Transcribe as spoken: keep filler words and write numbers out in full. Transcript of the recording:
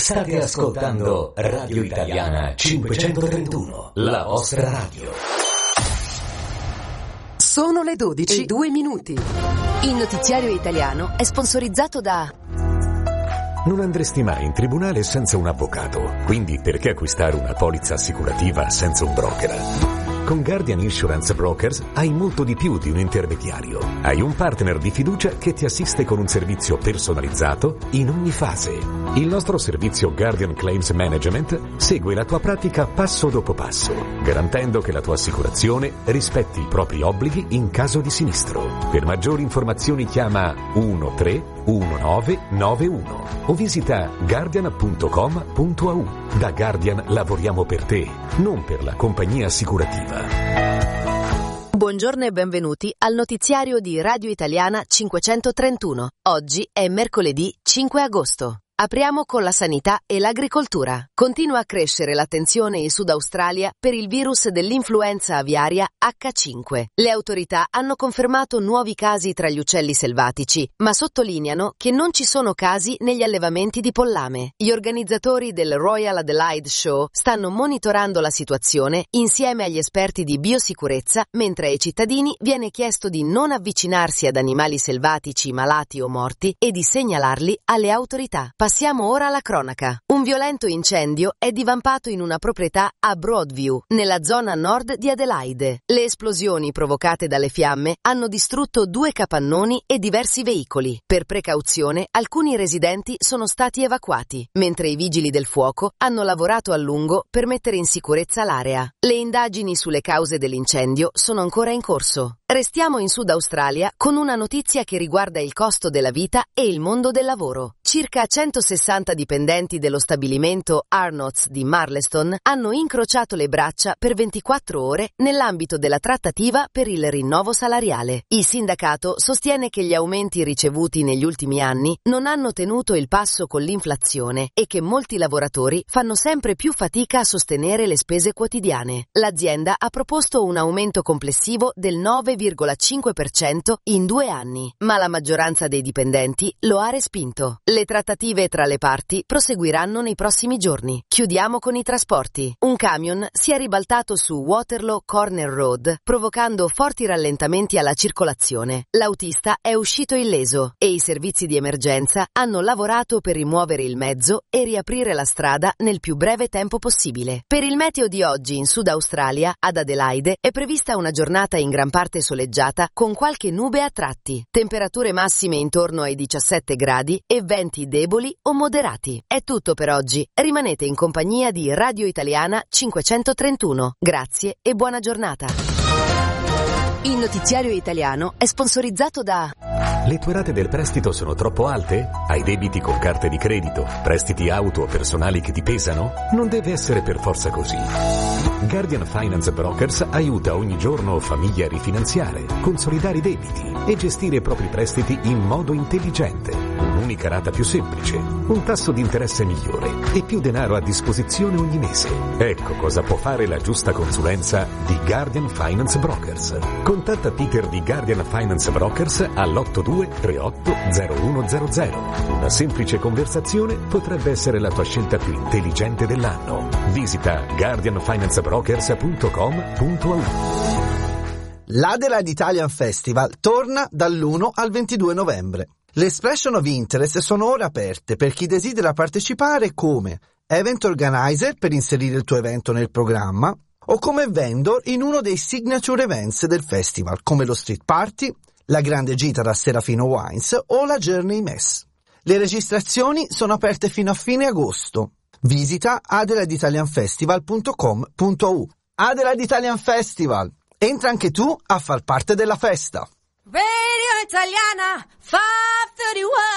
State ascoltando Radio Italiana cinquecentotrentuno, la vostra radio. Sono le dodici e due minuti. Il notiziario italiano è sponsorizzato da... Non andresti mai in tribunale senza un avvocato, quindi perché acquistare una polizza assicurativa senza un broker? Con Guardian Insurance Brokers hai molto di più di un intermediario. Hai un partner di fiducia che ti assiste con un servizio personalizzato in ogni fase. Il nostro servizio Guardian Claims Management segue la tua pratica passo dopo passo, garantendo che la tua assicurazione rispetti i propri obblighi in caso di sinistro. Per maggiori informazioni chiama uno tre uno nove nove uno o visita guardian punto com punto a u. Da Guardian lavoriamo per te, non per la compagnia assicurativa. Buongiorno e benvenuti al notiziario di Radio Italiana cinquecentotrentuno. Oggi è mercoledì cinque agosto. Apriamo con la sanità e l'agricoltura. Continua a crescere l'attenzione in Sud Australia per il virus dell'influenza aviaria acca cinque. Le autorità hanno confermato nuovi casi tra gli uccelli selvatici, ma sottolineano che non ci sono casi negli allevamenti di pollame. Gli organizzatori del Royal Adelaide Show stanno monitorando la situazione insieme agli esperti di biosicurezza, mentre ai cittadini viene chiesto di non avvicinarsi ad animali selvatici malati o morti e di segnalarli alle autorità. Passiamo ora alla cronaca. Un violento incendio è divampato in una proprietà a Broadview, nella zona nord di Adelaide. Le esplosioni provocate dalle fiamme hanno distrutto due capannoni e diversi veicoli. Per precauzione, alcuni residenti sono stati evacuati, mentre i vigili del fuoco hanno lavorato a lungo per mettere in sicurezza l'area. Le indagini sulle cause dell'incendio sono ancora in corso. Restiamo in Sud Australia con una notizia che riguarda il costo della vita e il mondo del lavoro. Circa centosessanta dipendenti dello stabilimento Arnott's di Marleston hanno incrociato le braccia per ventiquattro ore nell'ambito della trattativa per il rinnovo salariale. Il sindacato sostiene che gli aumenti ricevuti negli ultimi anni non hanno tenuto il passo con l'inflazione e che molti lavoratori fanno sempre più fatica a sostenere le spese quotidiane. L'azienda ha proposto un aumento complessivo del nove virgola cinque per cento in due anni, ma la maggioranza dei dipendenti lo ha respinto. Le trattative tra le parti proseguiranno nei prossimi giorni. Chiudiamo con i trasporti. Un camion si è ribaltato su Waterloo Corner Road, provocando forti rallentamenti alla circolazione. L'autista è uscito illeso e i servizi di emergenza hanno lavorato per rimuovere il mezzo e riaprire la strada nel più breve tempo possibile. Per il meteo di oggi in Sud Australia, ad Adelaide, è prevista una giornata in gran parte soleggiata con qualche nube a tratti. Temperature massime intorno ai diciassette gradi e venti deboli o moderati. È tutto per oggi. Rimanete in compagnia di Radio Italiana cinquecentotrentuno. Grazie e buona giornata. Il notiziario italiano è sponsorizzato da... Le tue rate del prestito sono troppo alte? Hai debiti con carte di credito? Prestiti auto o personali che ti pesano? Non deve essere per forza così. Guardian Finance Brokers aiuta ogni giorno famiglie a rifinanziare, consolidare i debiti e gestire i propri prestiti in modo intelligente. Un'unica rata più semplice, un tasso di interesse migliore e più denaro a disposizione ogni mese. Ecco cosa può fare la giusta consulenza di Guardian Finance Brokers. Contatta Peter di Guardian Finance Brokers all'otto due tre otto zero uno zero zero. Una semplice conversazione potrebbe essere la tua scelta più intelligente dell'anno. Visita guardian finance brokers punto com punto a u. L'Adelaide Italian Festival torna dall'uno al ventidue novembre. Le expression of interest sono ora aperte per chi desidera partecipare come event organizer per inserire il tuo evento nel programma o come vendor in uno dei signature events del festival come lo street party, la grande gita da Serafino Wines o la Journey Mess. Le registrazioni sono aperte fino a fine agosto. Visita adelaide italian festival punto com punto a u. Adelaide Italian Festival. Entra anche tu a far parte della festa. Radio Italiana cinquecentotrentuno